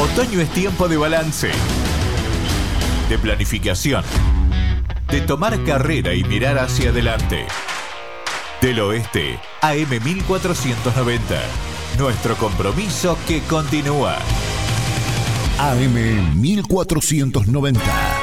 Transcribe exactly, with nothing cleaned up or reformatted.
Otoño es tiempo de balance, de planificación, de tomar carrera y mirar hacia adelante. Del Oeste, A M mil cuatrocientos noventa. Nuestro compromiso que continúa. A M mil cuatrocientos noventa.